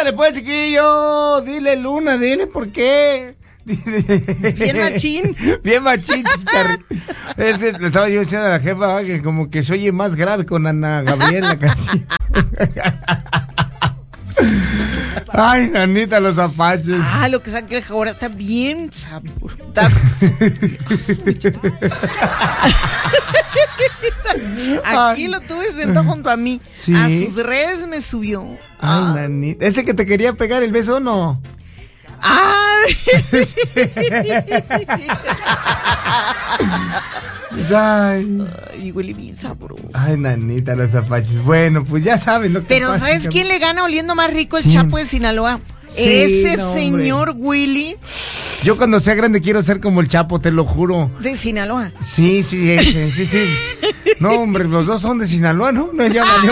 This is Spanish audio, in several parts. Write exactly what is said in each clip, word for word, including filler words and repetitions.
Ándale pues, chiquillo, dile Luna, dile por qué. Bien machín. Bien machín, chicharri. Ese, le estaba yo diciendo a la jefa que como que se oye más grave con Ana Gabriel la canción. Ay, nanita, los apaches. Ah, lo que saqué el ahora está bien sabor. Está... Aquí Ay. Lo tuve sentado junto a mí. ¿Sí? A sus redes me subió. Ay, ah. nanita. ¿Ese que te quería pegar el beso o no? ¡Ay! Ay. Ay, huele bien sabroso. Ay, nanita, los apaches. Bueno, pues ya saben lo que Pero pasa. ¿sabes quién le gana oliendo más rico? El ¿Quién? Chapo de Sinaloa. Sí, Ese no, señor Willy. Yo cuando sea grande quiero ser como el Chapo, te lo juro. ¿De Sinaloa? Sí, sí, ese, sí, sí. No, hombre, los dos son de Sinaloa, ¿no? No, ya valió.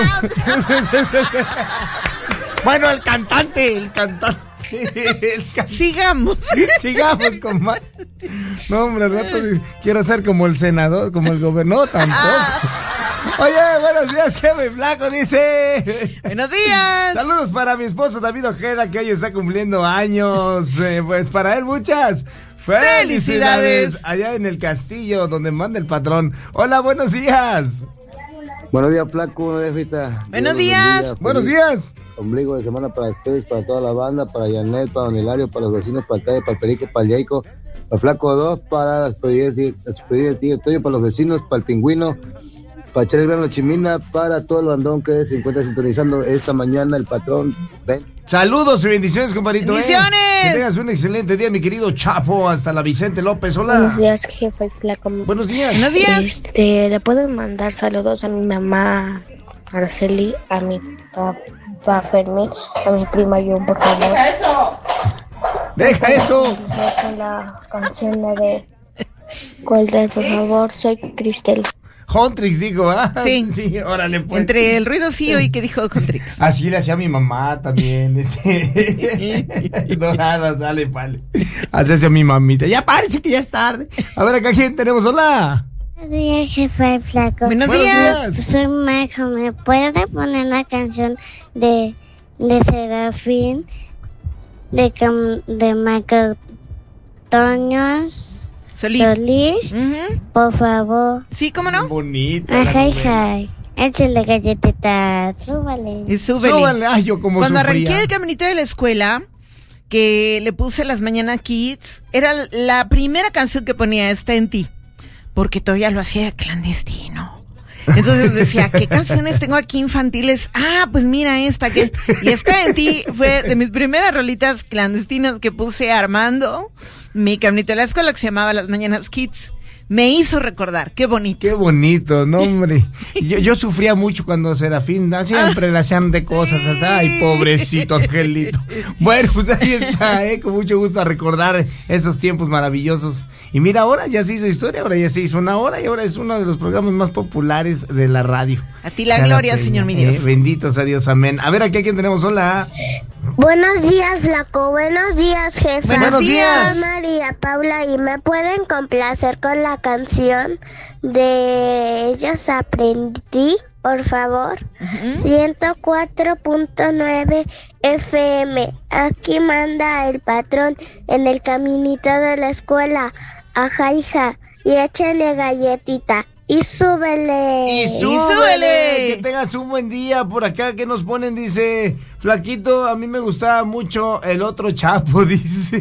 Bueno, el cantante, el cantante. El can... Sigamos. Sigamos con más. No, hombre, al rato quiero ser como el senador, como el gobernador, tampoco. Oye, buenos días, jefe Flaco, dice. Buenos días. Saludos para mi esposo David Ojeda, que hoy está cumpliendo años. Eh, pues para él muchas felicidades. Felicidades. Allá en el castillo donde manda el patrón. Hola, buenos días. Buenos días, Flaco, buenos días, Rita. Buenos días. días. Buenos días. Ombligo de semana para ustedes, para toda la banda, para Janet, para Don Hilario, para los vecinos, para el Talle, para el Perico, para el Yaico, para el Flaco dos, para las pedidas del Tigre Toyo, para los vecinos, para el Pingüino, para echar el grano Chimina, para todo el bandón que se encuentra sintonizando esta mañana, el patrón. Ven. Saludos y bendiciones, compadrito. ¡Bendiciones! ¿eh? Que tengas un excelente día, mi querido Chapo, hasta la Vicente López. Hola. Buenos días, jefe Flaco. Buenos días. Buenos días. Este, ¿le puedo mandar saludos a mi mamá Araceli, a mi papá Fermín, a mi prima Yo, por favor? ¡Deja eso! ¡Deja eso! Deja la canción de Golden, por favor, soy Cristel. Huntrix, digo, ¿ah? Sí. Sí, órale, pues. Entre el ruido sí oí que dijo Huntrix. Así le hacía a mi mamá también. Este. Dorada, sale, vale. Así hacía mi mamita. Ya parece que ya es tarde. A ver, acá quién tenemos. Hola. Buenos días, jefe Flaco. Buenos, Buenos días. días. Soy Majo. ¿Me puede poner una canción de, de Serafín? De, de Marco Toños Solís. Solís, uh-huh. Por favor. Sí, ¿cómo no? Bonita. Ajá, hija. Échale galletitas. Súbale. Y súbele. Súbale. Ay, yo como Cuando sufría. arranqué el caminito de la escuela, que le puse las Mañana Kids, era la primera canción que ponía Está en ti, porque todavía lo hacía clandestino. Entonces decía, ¿qué canciones tengo aquí infantiles? Ah, pues mira esta que... Y Está en ti fue de mis primeras rolitas clandestinas que puse armando mi caminito de la escuela, que se llamaba Las Mañanas Kids. Me hizo recordar, qué bonito. Qué bonito, no, hombre. Yo, yo sufría mucho cuando Serafín, siempre le hacían de cosas, así. Ay, pobrecito angelito. Bueno, pues ahí está, eh, con mucho gusto a recordar esos tiempos maravillosos. Y mira, ahora ya se hizo historia, ahora ya se hizo una hora y ahora es uno de los programas más populares de la radio. A ti la gloria, Jalapeño, Señor mi Dios. Eh, benditos a Dios, amén. A ver, aquí a quién tenemos, hola. Buenos días, Flaco. Buenos días, jefe. Buenos días. Soy María Paula y me pueden complacer con la canción de Ellos Aprendí, por favor. Uh-huh. ciento cuatro punto nueve F M. Aquí manda el patrón en el caminito de la escuela. Ajá, hija. Y échenle galletita. Y súbele. Y súbele. Y súbele. Que tengas un buen día. Por acá que nos ponen, dice Flaquito, a mí me gustaba mucho el otro Chapo, dice.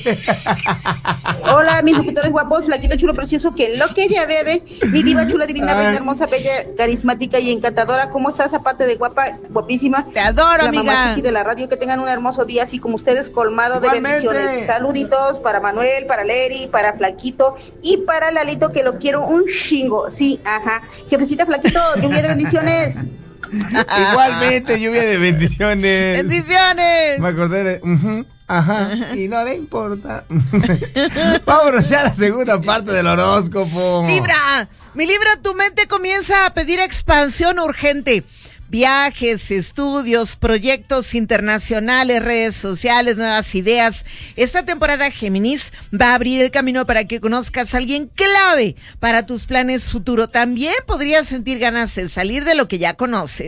Hola, mis locutores guapos, Flaquito chulo precioso, que lo que ella bebe. Mi diva chula, divina, Ay. reina hermosa, bella, carismática y encantadora. ¿Cómo estás? Aparte de guapa, guapísima. Te adoro, la amiga. Mamá Chiqui de la radio, que tengan un hermoso día, así como ustedes, colmado Igualmente. de bendiciones. Saluditos para Manuel, para Leri, para Flaquito y para Lalito, que lo quiero un chingo. Sí, ajá. Jefecita Flaquito, lluvia de bendiciones. Igualmente, lluvia de bendiciones. ¡Bendiciones! Me acordé de... Uh-huh, ajá, y no le importa. Vámonos ya a la segunda parte del horóscopo. Libra, mi Libra, tu mente comienza a pedir expansión urgente. Viajes, estudios, proyectos internacionales, redes sociales, nuevas ideas. Esta temporada Géminis va a abrir el camino para que conozcas a alguien clave para tus planes futuro. También podrías sentir ganas de salir de lo que ya conoces.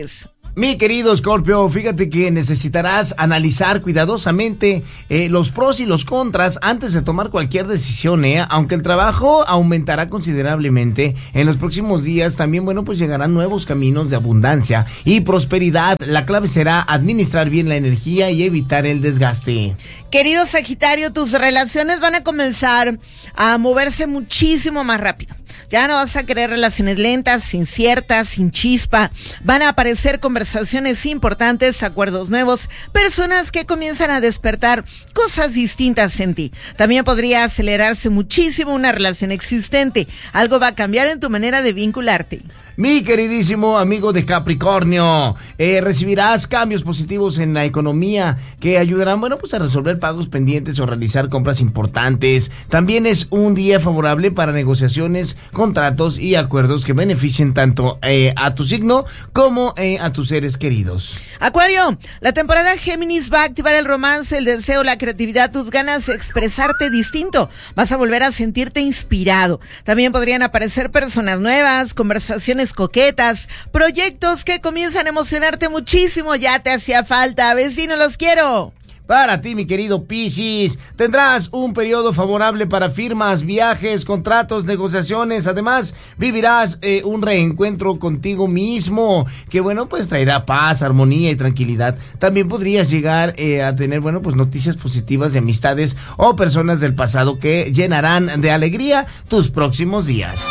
Mi querido Scorpio, fíjate que necesitarás analizar cuidadosamente eh, los pros y los contras antes de tomar cualquier decisión, ¿eh? Aunque el trabajo aumentará considerablemente, en los próximos días también, bueno, pues llegarán nuevos caminos de abundancia y prosperidad. La clave será administrar bien la energía y evitar el desgaste. Querido Sagitario, tus relaciones van a comenzar a moverse muchísimo más rápido. Ya no vas a querer relaciones lentas, inciertas, sin chispa. Van a aparecer conversaciones importantes, acuerdos nuevos, personas que comienzan a despertar cosas distintas en ti. También podría acelerarse muchísimo una relación existente. Algo va a cambiar en tu manera de vincularte. Mi queridísimo amigo de Capricornio, eh, recibirás cambios positivos en la economía que ayudarán, bueno, pues a resolver pagos pendientes o realizar compras importantes. También es un día favorable para negociaciones, contratos y acuerdos que beneficien tanto eh, a tu signo como eh, a tus seres queridos. Acuario, la temporada Géminis va a activar el romance, el deseo, la creatividad, tus ganas de expresarte distinto. Vas a volver a sentirte inspirado. También podrían aparecer personas nuevas, conversaciones coquetas, proyectos que comienzan a emocionarte muchísimo. Ya te hacía falta, vecino, los quiero. Para ti, mi querido Piscis, tendrás un periodo favorable para firmas, viajes, contratos, negociaciones. Además, vivirás eh, un reencuentro contigo mismo, que bueno, pues traerá paz, armonía y tranquilidad. También podrías llegar eh, a tener, bueno, pues noticias positivas de amistades o personas del pasado que llenarán de alegría tus próximos días.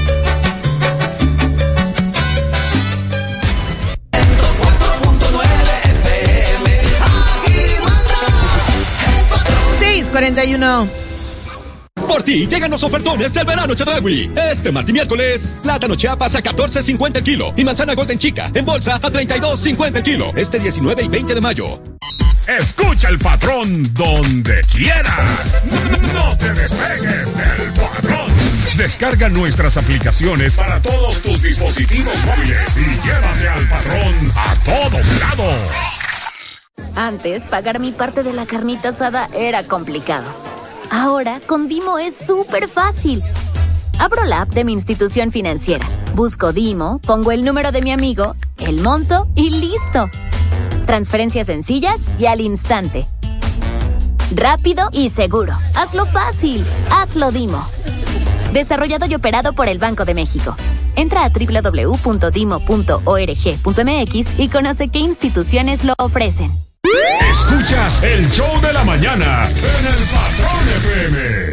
cuarenta y uno. Por ti llegan los ofertones del verano Chedraui. Este martes y miércoles, plátano Chiapas a catorce cincuenta el kilo y manzana Golden Chica en bolsa a treinta y dos cincuenta el kilo. Este diecinueve y veinte de mayo. Escucha el patrón donde quieras. No te despegues del patrón. Descarga nuestras aplicaciones para todos tus dispositivos móviles y llévate al patrón a todos lados. Antes, pagar mi parte de la carnita asada era complicado. Ahora, con Dimo es súper fácil. Abro la app de mi institución financiera, busco Dimo, pongo el número de mi amigo, el monto y ¡listo! Transferencias sencillas y al instante. Rápido y seguro. Hazlo fácil. Hazlo Dimo. Desarrollado y operado por el Banco de México. Entra a doble u doble u doble u punto dimo punto org punto m x y conoce qué instituciones lo ofrecen. Escuchas el show de la mañana en el Patrón F M.